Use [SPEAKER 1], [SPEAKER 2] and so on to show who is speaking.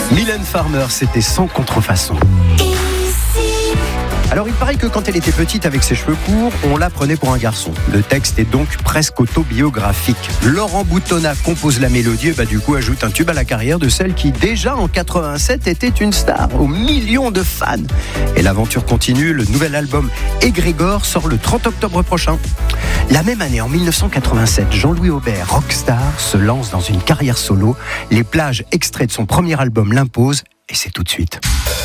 [SPEAKER 1] Mylène Farmer, c'était sans contrefaçon. Alors il paraît que quand elle était petite avec ses cheveux courts, on la prenait pour un garçon. Le texte est donc presque autobiographique. Laurent Boutonnat compose la mélodie et du coup ajoute un tube à la carrière de celle qui déjà en 87 était une star, aux millions de fans. Et l'aventure continue, le nouvel album Égrégore sort le 30 octobre prochain. La même année, en 1987, Jean-Louis Aubert, rockstar, se lance dans une carrière solo. Les plages extraits de son premier album l'imposent et c'est tout de suite.